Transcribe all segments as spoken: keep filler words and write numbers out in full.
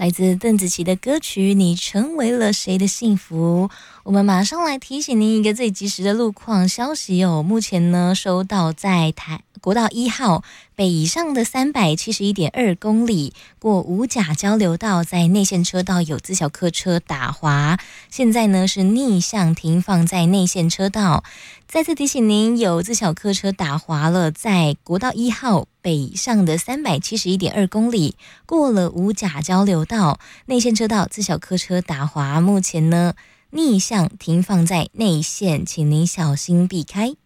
来自邓紫棋的歌曲《你成为了谁的幸福》。我们马上来提醒您一个最及时的路况消息哦。目前呢，收到在台国道一号北以上的三百七十一点二公里，过五甲交流道，在内线车道有自小客车打滑，现在呢是逆向停放在内线车道。再次提醒您，有自小客车打滑了，在国道一号北以上的三百七十一点二公里，过了五甲交流道，内线车道自小客车打滑，目前呢逆向停放在内线，请您小心避开。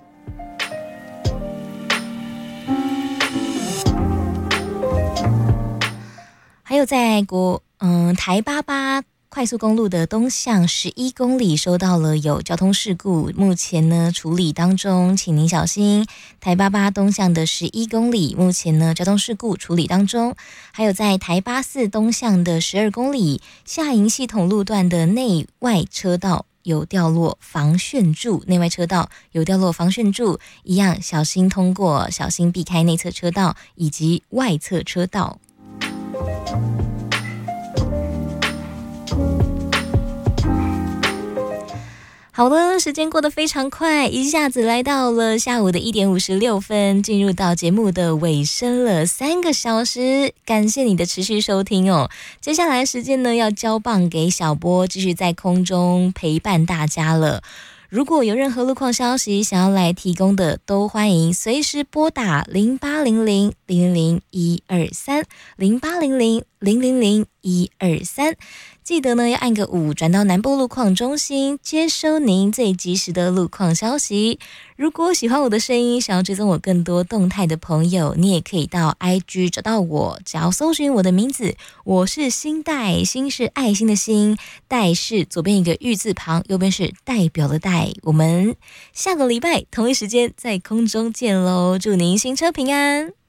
还有在国嗯台八八快速公路的东向十一公里收到了有交通事故，目前呢处理当中，请您小心。台八八东向的十一公里，目前呢交通事故处理当中。还有在台八四东向的十二公里下营系统路段的内外车道有掉落防眩柱，内外车道有掉落防眩柱，一样小心通过，小心避开内侧车道以及外侧车道。好的，时间过得非常快，一下子来到了下午的一点五十六分，进入到节目的尾声了，三个小时，感谢你的持续收听哦。接下来时间呢，要交棒给小波，继续在空中陪伴大家了。如果有任何路况消息想要来提供的，都欢迎随时拨打零八零零零零零一二三零八零零零零零一二三。记得呢要按个五转到南部路况中心，接收您最及时的路况消息。如果喜欢我的声音，想要追踪我更多动态的朋友，你也可以到 I G 找到我，只要搜寻我的名字，我是心代，心是爱心的心，代是左边一个玉字旁，右边是代表的代。我们下个礼拜同一时间在空中见喽，祝您行车平安。